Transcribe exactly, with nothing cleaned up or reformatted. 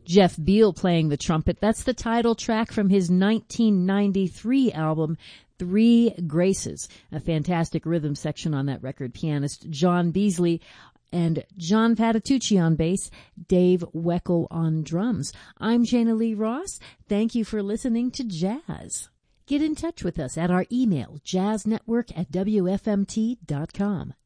Jeff Beal playing the trumpet. That's the title track from his nineteen ninety-three album, Three Graces. A fantastic rhythm section on that record. Pianist John Beasley and John Patitucci on bass, Dave Weckl on drums. I'm Jana Lee Ross. Thank you for listening to Jazz. Get in touch with us at our email, jazznetwork at W F M T dot com.